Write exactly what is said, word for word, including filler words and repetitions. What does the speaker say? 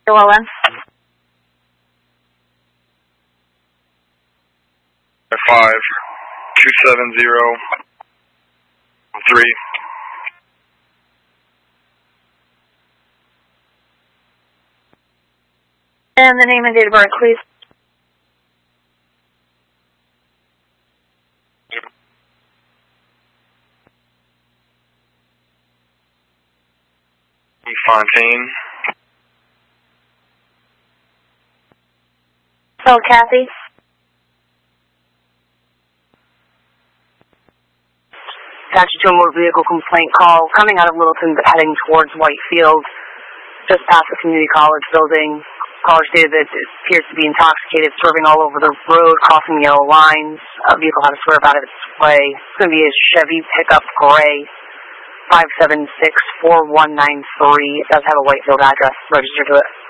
Well then. Five two seven zero three. And the name and date of birth, please. Fontaine. So, Kathy. Attached to a motor vehicle complaint call coming out of Littleton but heading towards Whitefield, just past the community college building. Caller stated that it appears to be intoxicated, swerving all over the road, crossing yellow lines. A vehicle had to swerve out of its way. It's going to be a Chevy pickup gray, five seven six four one nine three. It does have a Whitefield address registered to it.